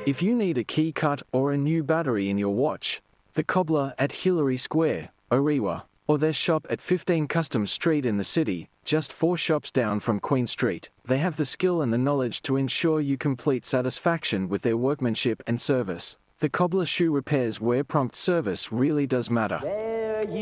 If you need a key cut or a new battery in your watch, the Cobbler at Hillary Square, Orewa, or their shop at 15 Customs Street in the city, just 4 shops down from Queen Street. They have the skill and the knowledge to ensure you complete satisfaction with their workmanship and service. The Cobbler Shoe repairs where prompt service really does matter.